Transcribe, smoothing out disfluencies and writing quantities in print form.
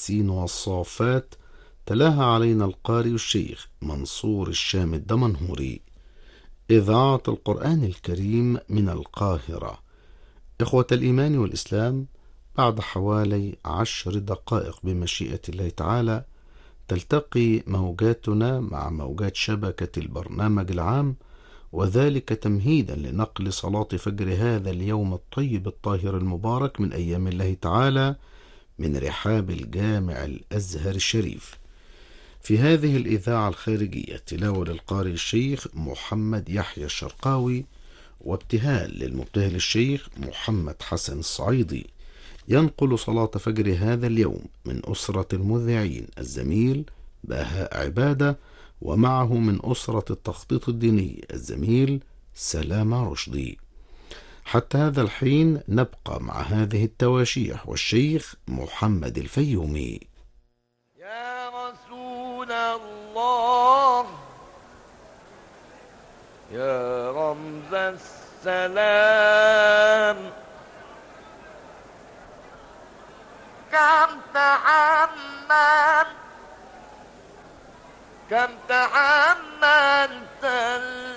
ياسين والصافات، تلاها علينا القارئ الشيخ منصور الشام الدمنهوري. إذاعة القرآن الكريم من القاهرة. إخوة الإيمان والإسلام، بعد حوالي 10 دقائق بمشيئة الله تعالى تلتقي موجاتنا مع موجات شبكة البرنامج العام، وذلك تمهيدا لنقل صلاة فجر هذا اليوم الطيب الطاهر المبارك من أيام الله تعالى من رحاب الجامع الأزهر الشريف. في هذه الإذاعة الخارجية تلاوة للقارئ الشيخ محمد يحيى الشرقاوي، وابتهال للمبتهل الشيخ محمد حسن الصعيدي. ينقل صلاة فجر هذا اليوم من أسرة المذيعين الزميل بهاء عبادة، ومعه من أسرة التخطيط الديني الزميل سلامة رشدي. حتى هذا الحين نبقى مع هذه التواشيح والشيخ محمد الفيومي. يا رسول الله يا رمز السلام، كم تحملت